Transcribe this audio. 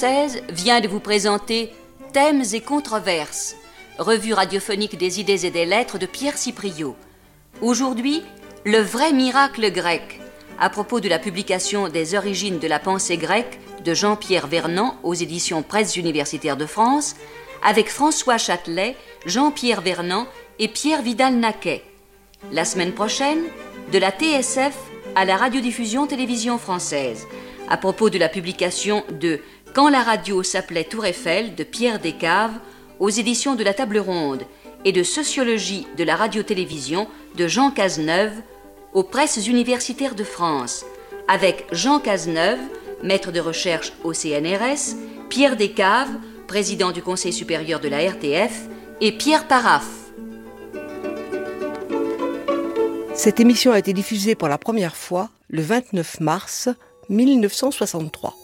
française vient de vous présenter Thèmes et controverses, revue radiophonique des idées et des lettres de Pierre Cipriot. Aujourd'hui, le vrai miracle grec, à propos de la publication des origines de la pensée grecque de Jean-Pierre Vernant aux éditions Presses universitaires de France, avec François Châtelet, Jean-Pierre Vernant et Pierre Vidal-Naquet. La semaine prochaine, de la TSF à la radiodiffusion télévision française, à propos de la publication de Quand la radio s'appelait Tour Eiffel de Pierre Descaves aux éditions de la Table Ronde et de Sociologie de la radio-télévision de Jean Cazeneuve aux Presses universitaires de France, avec Jean Cazeneuve, maître de recherche au CNRS, Pierre Descaves, président du Conseil supérieur de la RTF, et Pierre Paraf. Cette émission a été diffusée pour la première fois le 29 mars 1963.